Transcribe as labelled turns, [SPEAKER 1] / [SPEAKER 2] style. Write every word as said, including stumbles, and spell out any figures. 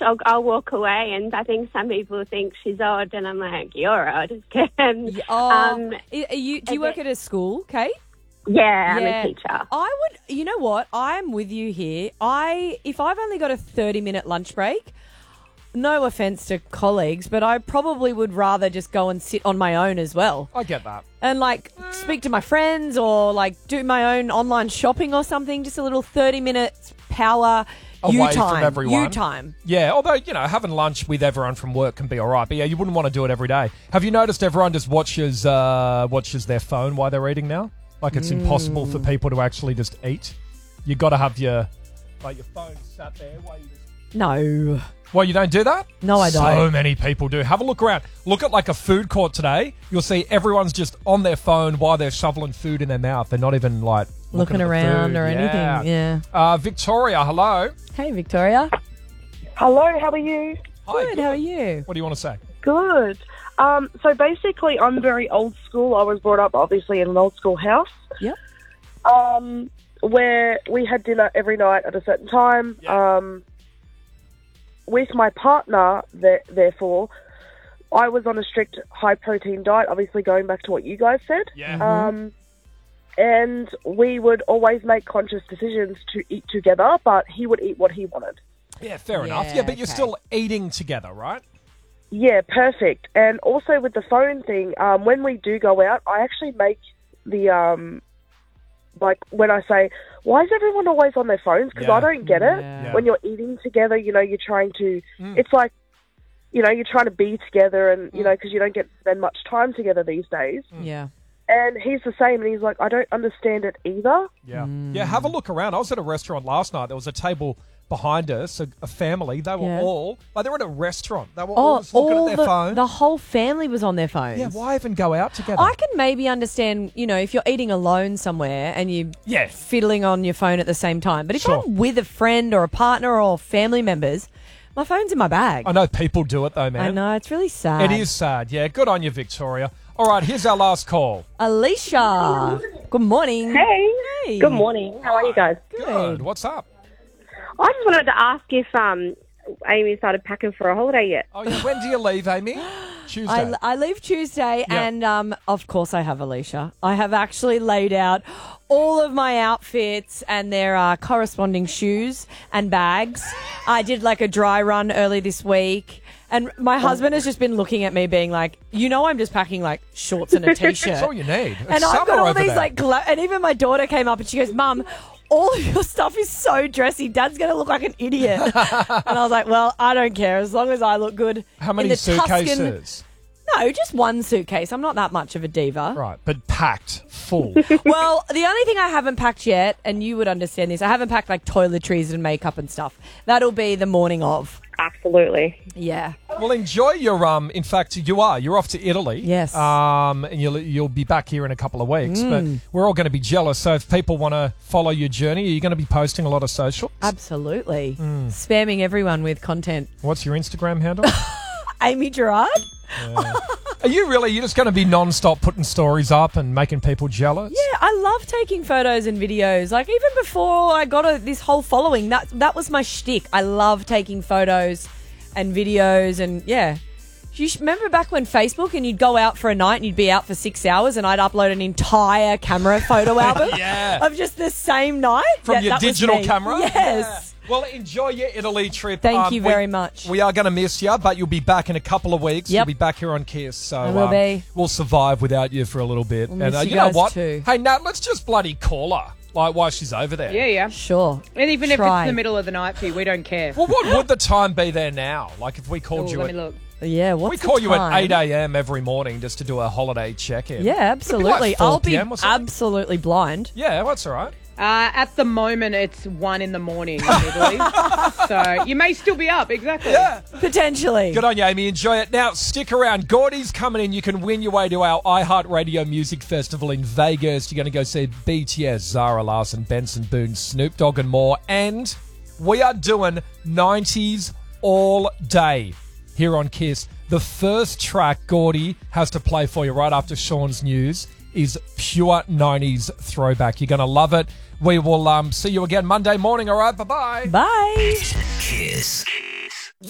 [SPEAKER 1] I'll, I'll walk away, and I think some people think she's odd, and I'm like, you're odd. um,
[SPEAKER 2] Oh,
[SPEAKER 1] um,
[SPEAKER 2] are you, do you work at a school, Kate?
[SPEAKER 1] yeah, I'm
[SPEAKER 2] Yeah.
[SPEAKER 1] a teacher.
[SPEAKER 2] I would, you know what? I'm with you here. I, if I've only got a thirty minute lunch break, no offense to colleagues, but I probably would rather just go and sit on my own as well.
[SPEAKER 3] I get that.
[SPEAKER 2] And like speak to my friends or like do my own online shopping or something. Just a little thirty minutes power you
[SPEAKER 3] Away
[SPEAKER 2] time.
[SPEAKER 3] from everyone.
[SPEAKER 2] You time.
[SPEAKER 3] Yeah, although, you know, having lunch with everyone from work can be all right. But, yeah, you wouldn't want to do it every day. Have you noticed everyone just watches uh, watches their phone while they're eating now? Like, it's
[SPEAKER 2] Mm.
[SPEAKER 3] impossible for people to actually just eat. You got to have your, like, your phone sat there while you just...
[SPEAKER 2] No.
[SPEAKER 3] Well, you don't do that?
[SPEAKER 2] No, I
[SPEAKER 3] So
[SPEAKER 2] don't.
[SPEAKER 3] many people do. Have a look around. Look at, like, a food court today. You'll see everyone's just on their phone while they're shoveling food in their mouth. They're not even, like...
[SPEAKER 2] Looking,
[SPEAKER 3] looking at the
[SPEAKER 2] around
[SPEAKER 3] food.
[SPEAKER 2] or
[SPEAKER 3] Yeah.
[SPEAKER 2] anything. Yeah.
[SPEAKER 3] Uh, Victoria, hello.
[SPEAKER 2] Hey, Victoria.
[SPEAKER 4] Hello, how are you?
[SPEAKER 3] Hi,
[SPEAKER 2] Good. How are you?
[SPEAKER 3] What do you want to say?
[SPEAKER 4] Good. Um, so basically, I'm very old school. I was brought up, obviously, in an old school house.
[SPEAKER 2] Yep.
[SPEAKER 4] Um, where we had dinner every night at a certain time.
[SPEAKER 3] Yeah.
[SPEAKER 4] Um, with my partner, th- therefore, I was on a strict high-protein diet, obviously going back to what you guys said.
[SPEAKER 3] Yeah.
[SPEAKER 4] Um, and we would always make conscious decisions to eat together, but he would eat what he wanted.
[SPEAKER 3] Yeah, fair
[SPEAKER 2] Yeah,
[SPEAKER 3] enough. Yeah, but you're
[SPEAKER 2] okay.
[SPEAKER 3] still eating together, right?
[SPEAKER 4] Yeah, perfect. And also with the phone thing, um, when we do go out, I actually make the, um, like, when I say, why is everyone always on their phones? Because
[SPEAKER 3] Yeah.
[SPEAKER 4] I don't get it.
[SPEAKER 2] Yeah.
[SPEAKER 4] When you're eating together, you know, you're trying to,
[SPEAKER 3] Mm.
[SPEAKER 4] it's like, you know, you're trying to be together and, you know, because you don't get to spend much time together these days.
[SPEAKER 2] Yeah.
[SPEAKER 4] And he's the same, and he's like, I don't understand it either.
[SPEAKER 3] Yeah. Yeah, have a look around. I was at a restaurant last night. There was a table behind us, a, a family. They were
[SPEAKER 2] Yeah.
[SPEAKER 3] all, like, they were at a restaurant. They were all
[SPEAKER 2] Oh,
[SPEAKER 3] just looking
[SPEAKER 2] all
[SPEAKER 3] at their
[SPEAKER 2] the,
[SPEAKER 3] phone.
[SPEAKER 2] the whole family was on their phones.
[SPEAKER 3] Yeah, why even go out together?
[SPEAKER 2] I can maybe understand, you know, if you're eating alone somewhere and you're
[SPEAKER 3] Yeah.
[SPEAKER 2] fiddling on your phone at the same time. But if
[SPEAKER 3] Sure.
[SPEAKER 2] I'm with a friend or a partner or family members, my phone's in my bag.
[SPEAKER 3] I know people do it, though, man.
[SPEAKER 2] I know, it's really sad.
[SPEAKER 3] It is sad. Yeah, good on you, Victoria. All right, here's our last call.
[SPEAKER 2] Alicia, good morning.
[SPEAKER 1] Hey.
[SPEAKER 2] Hey.
[SPEAKER 1] Good morning. How are you guys?
[SPEAKER 3] Good. What's up?
[SPEAKER 1] I just wanted to ask if um, Amy started packing for a holiday yet.
[SPEAKER 3] Oh, yeah, when do you leave, Amy? Tuesday.
[SPEAKER 2] I, I leave Tuesday,
[SPEAKER 3] Yeah.
[SPEAKER 2] and um, of course I have Alicia. I have actually laid out all of my outfits and their uh, corresponding shoes and bags. I did like a dry run early this week, and my husband has just been looking at me being like, you know, I'm just packing like shorts and a t-shirt.
[SPEAKER 3] That's all you need. It's
[SPEAKER 2] And I've
[SPEAKER 3] summer
[SPEAKER 2] got all
[SPEAKER 3] over
[SPEAKER 2] these
[SPEAKER 3] there.
[SPEAKER 2] like, gla- and even my daughter came up and she goes, Mum, all of your stuff is so dressy. Dad's going to look like an idiot. And I was like, well, I don't care as long as I look good.
[SPEAKER 3] How
[SPEAKER 2] in
[SPEAKER 3] many
[SPEAKER 2] the Tuscan-
[SPEAKER 3] suitcases?
[SPEAKER 2] No, just one suitcase. I'm not that much of a diva.
[SPEAKER 3] Right, but packed, full.
[SPEAKER 2] Well, the only thing I haven't packed yet, and you would understand this, I haven't packed like toiletries and makeup and stuff. That'll be the morning of.
[SPEAKER 1] Absolutely.
[SPEAKER 2] Yeah.
[SPEAKER 3] Well, enjoy your um. In fact, you are. You're off to Italy.
[SPEAKER 2] Yes.
[SPEAKER 3] Um, and you'll you'll be back here in a couple of weeks. But we're all going to be jealous. So if people want to follow your journey, are you going to be posting a lot of socials?
[SPEAKER 2] Absolutely. Spamming everyone with content.
[SPEAKER 3] What's your Instagram handle?
[SPEAKER 2] Amy Gerard?
[SPEAKER 3] Are you really? You're just going to be non-stop putting stories up and making people jealous?
[SPEAKER 2] Yeah, I love taking photos and videos. Like even before I got a, this whole following, that that was my shtick. I love taking photos and videos, and yeah. You sh- remember back when Facebook and you'd go out for a night and you'd be out for six hours and I'd upload an entire camera photo album
[SPEAKER 3] Yeah.
[SPEAKER 2] of just the same night
[SPEAKER 3] From
[SPEAKER 2] That-
[SPEAKER 3] your
[SPEAKER 2] that was
[SPEAKER 3] digital
[SPEAKER 2] me.
[SPEAKER 3] camera?
[SPEAKER 2] Yes.
[SPEAKER 3] Well, enjoy your Italy trip.
[SPEAKER 2] Thank
[SPEAKER 3] Um,
[SPEAKER 2] you
[SPEAKER 3] we-
[SPEAKER 2] very much.
[SPEAKER 3] We are going to miss you, but you'll be back in a couple of weeks.
[SPEAKER 2] Yep.
[SPEAKER 3] You'll be back here on Kiss. So
[SPEAKER 2] I will
[SPEAKER 3] um,
[SPEAKER 2] be.
[SPEAKER 3] We'll survive without you for a little bit.
[SPEAKER 2] We'll
[SPEAKER 3] and
[SPEAKER 2] miss
[SPEAKER 3] uh,
[SPEAKER 2] you
[SPEAKER 3] you know
[SPEAKER 2] guys
[SPEAKER 3] what?
[SPEAKER 2] too.
[SPEAKER 3] Hey, Nat, let's just bloody call her. Like, while she's over there.
[SPEAKER 5] Yeah, yeah.
[SPEAKER 2] Sure.
[SPEAKER 5] And even if
[SPEAKER 2] Try.
[SPEAKER 5] it's the middle of the night for you, we don't care.
[SPEAKER 3] Well, what would the time be there now? Like, if we called
[SPEAKER 5] Ooh,
[SPEAKER 3] you
[SPEAKER 5] let
[SPEAKER 3] at...
[SPEAKER 5] me look.
[SPEAKER 2] Yeah,
[SPEAKER 3] We
[SPEAKER 2] what's
[SPEAKER 3] call
[SPEAKER 2] the
[SPEAKER 3] you at
[SPEAKER 2] time?
[SPEAKER 3] eight a.m. every morning just to do a holiday check-in.
[SPEAKER 2] Yeah, absolutely. I'll be
[SPEAKER 3] four p.m. or something?
[SPEAKER 2] absolutely blind.
[SPEAKER 3] Yeah, well, that's all right.
[SPEAKER 5] Uh, at the moment, it's one in the morning in Italy. So you may still be up, exactly.
[SPEAKER 3] Yeah.
[SPEAKER 2] Potentially.
[SPEAKER 3] Good on you, Amy. Enjoy it. Now, stick around. Gordy's coming in. You can win your way to our iHeartRadio Music Festival in Vegas. You're going to go see B T S, Zara Larsson, Benson Boone, Snoop Dogg and more. And we are doing nineties all day here on Kiss. The first track Gordy has to play for you right after Sean's news is pure nineties throwback. You're going to love it. We will um, see you again Monday morning. All right, bye-bye.
[SPEAKER 2] Bye.
[SPEAKER 6] Kiss.